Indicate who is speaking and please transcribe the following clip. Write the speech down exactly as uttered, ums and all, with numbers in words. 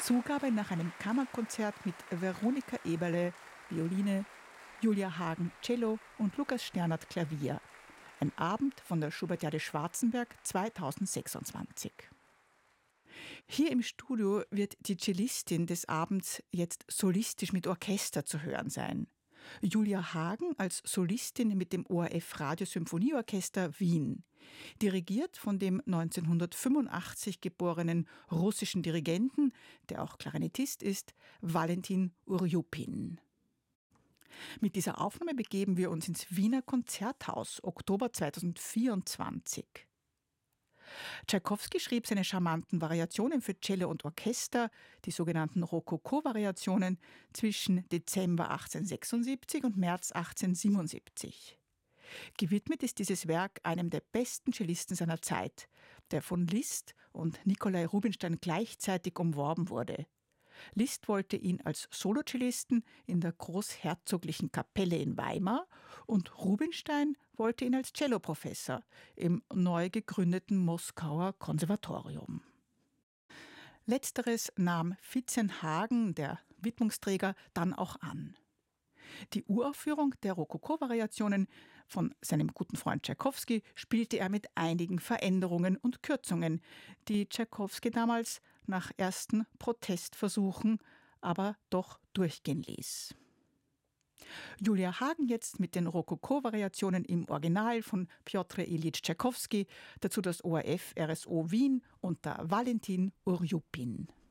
Speaker 1: Zugabe nach einem Kammerkonzert mit Veronika Eberle, Violine, Julia Hagen, Cello und Lukas Sternert, Klavier. Ein Abend von der Schubertiade Schwarzenberg zweitausendsechsundzwanzig. Hier im Studio wird die Cellistin des Abends jetzt solistisch mit Orchester zu hören sein. Julia Hagen als Solistin mit dem O R F Radiosymphonieorchester Wien, dirigiert von dem neunzehnhundertfünfundachtzig geborenen russischen Dirigenten, der auch Klarinettist ist, Valentin Urjupin. Mit dieser Aufnahme begeben wir uns ins Wiener Konzerthaus, Oktober zweitausendvierundzwanzig. Tschaikowski schrieb seine charmanten Variationen für Cello und Orchester, die sogenannten Rokoko-Variationen, zwischen Dezember achtzehnhundertsechsundsiebzig und März achtzehnhundertsiebenundsiebzig. Gewidmet ist dieses Werk einem der besten Cellisten seiner Zeit, der von Liszt und Nikolai Rubinstein gleichzeitig umworben wurde. Liszt wollte ihn als Solocellisten in der Großherzoglichen Kapelle in Weimar und Rubinstein wollte ihn als Celloprofessor im neu gegründeten Moskauer Konservatorium. Letzteres nahm Fitzenhagen, der Widmungsträger, dann auch an. Die Uraufführung der Rokoko-Variationen von seinem guten Freund Tschaikowski spielte er mit einigen Veränderungen und Kürzungen, die Tschaikowski damals nach ersten Protestversuchen aber doch durchgehen ließ. Julia Hagen jetzt mit den Rokoko-Variationen im Original von Pjotr Iljitsch Tschaikowski, dazu das O R F R S O Wien unter Valentin Urjupin.